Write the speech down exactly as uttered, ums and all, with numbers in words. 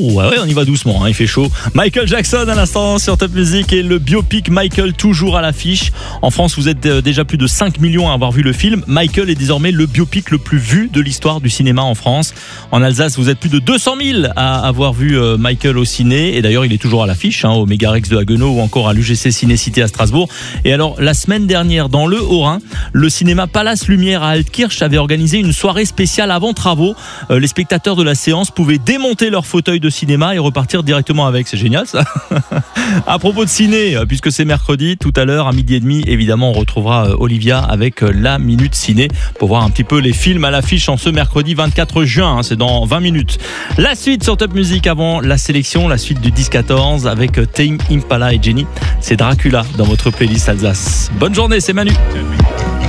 ouais, ouais, on y va doucement, hein, il fait chaud. Michael Jackson à l'instant sur Top Music et le biopic Michael toujours à l'affiche. En France, vous êtes déjà plus de cinq millions à avoir vu le film. Michael est désormais le biopic le plus vu de l'histoire du cinéma en France. En Alsace, vous êtes plus de deux cent mille à avoir vu Michael au ciné. Et d'ailleurs, il est toujours à l'affiche, hein, au Mégarex de Haguenau ou encore à l'U G C Ciné-Cité à Strasbourg. Et alors, la semaine dernière, dans le Haut-Rhin, le cinéma Palace Lumière à Altkirch avait organisé une soirée spéciale avant travaux. Euh, les spectateurs de la séance pouvaient démonter leur fauteuil de cinéma et repartir directement avec. C'est génial ça. À propos de ciné, puisque c'est mercredi, tout à l'heure à midi et demi, évidemment on retrouvera Olivia avec la Minute Ciné pour voir un petit peu les films à l'affiche en ce mercredi vingt-quatre juin, hein, c'est dans vingt minutes. La suite sur Top Music avant la sélection, la suite du dix quatorze avec Tame Impala et Jenny, c'est Dracula dans votre playlist Alsace. Bonne journée, c'est Manu.